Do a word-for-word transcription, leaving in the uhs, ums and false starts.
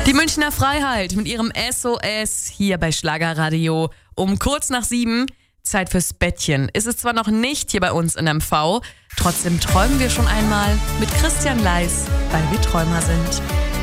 Die Münchner Freiheit mit ihrem S O S hier bei Schlagerradio um kurz nach sieben. Zeit fürs Bettchen. Ist es zwar noch nicht hier bei uns in M V, trotzdem träumen wir schon einmal mit Christian Leis, weil wir Träumer sind.